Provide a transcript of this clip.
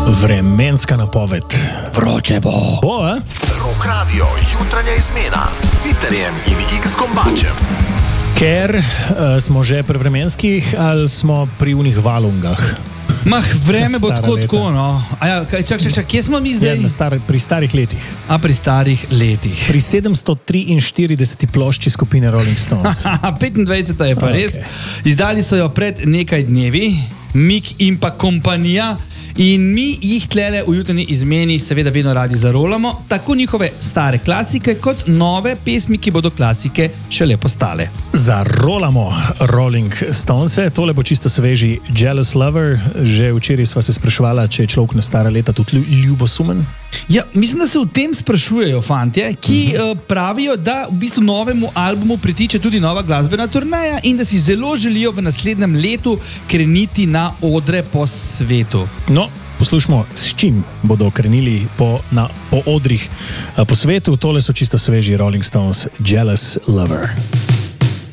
Vremenska napoved. Vroče bo. Rock Radio, jutranja izmena s Sitarjem in X-Kombačem. Ker smo že pri vremenskih ali smo pri unih valungah? Vreme bo tako, no. Čak, kje smo mi zdaj? Pri starih letih. Pri starih letih. Pri 743. plošči skupine Rolling Stones. 25. je pa res. Izdali so jo pred nekaj dnevi, Mick in pa kompanija. In mi jih tlele v jutrni izmeni seveda vedno radi zarolamo, tako njihove stare klasike, kot nove pesmi, ki bodo klasike šele postale. Zarolamo Rolling Stonese, tole bo čisto sveži Jealous Lover. Že včeraj sva se spraševala, če je človek na stara leta tudi ljubosumen. Ja, mislim, da se v tem sprašujejo fantje, ki pravijo, da v bistvu novemu albumu pritiče tudi nova glasbena turneja in da si zelo želijo v naslednjem letu kreniti na odre po svetu. No, poslušamo, s čim bodo krenili po odrih po svetu. Tole so čisto sveži Rolling Stones, Jealous Lover.